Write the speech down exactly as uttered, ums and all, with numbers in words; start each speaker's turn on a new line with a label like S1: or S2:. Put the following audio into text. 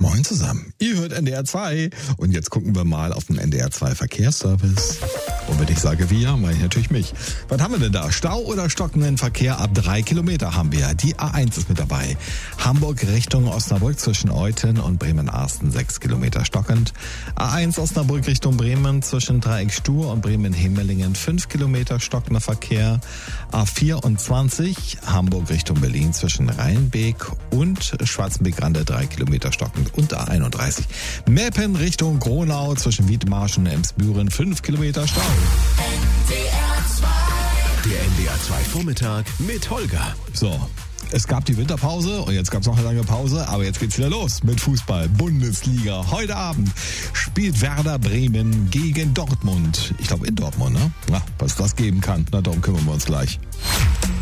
S1: Moin zusammen, ihr hört N D R zwei und jetzt gucken wir mal auf den N D R zwei Verkehrsservice. Und wenn ich sage wir, meine ich natürlich mich. Was haben wir denn da? Stau oder stockenden Verkehr ab drei Kilometer haben wir. Die A eins ist mit dabei. Hamburg Richtung Osnabrück zwischen Euthen und Bremen-Arsten sechs Kilometer stockend. A eins Osnabrück Richtung Bremen zwischen Dreieck Stur und Bremen-Himmelingen fünf Kilometer stockender Verkehr. A vierundzwanzig Hamburg Richtung Berlin zwischen Rheinbeek und Schwarzenbeek-Rande drei Kilometer stockend. Und A einunddreißig Meppen Richtung Gronau zwischen Wiedmarschen und Emsbüren fünf Kilometer Stau.
S2: N D R zwei. Der N D R zwei Vormittag mit Holger.
S1: So, es gab die Winterpause und jetzt gab es noch eine lange Pause, aber jetzt geht's wieder los mit Fußball. Bundesliga. Heute Abend spielt Werder Bremen gegen Dortmund. Ich glaube in Dortmund, ne? Ja, was das geben kann, na darum kümmern wir uns gleich.